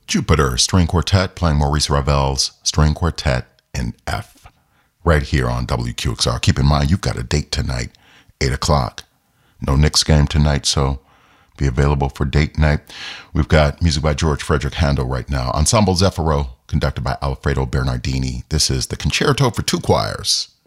Jupiter String Quartet playing Maurice Ravel's String Quartet in F right here on WQXR. Keep in mind, you've got a date tonight, 8 o'clock. No Knicks game tonight, so be available for date night. We've got music by George Frederick Handel right now. Ensemble Zeffiro, conducted by Alfredo Bernardini. This is the Concerto for Two Choirs.